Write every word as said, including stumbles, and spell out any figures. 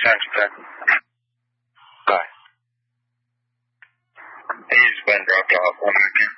Thanks, Ted. Bye. He's been dropped off. One again.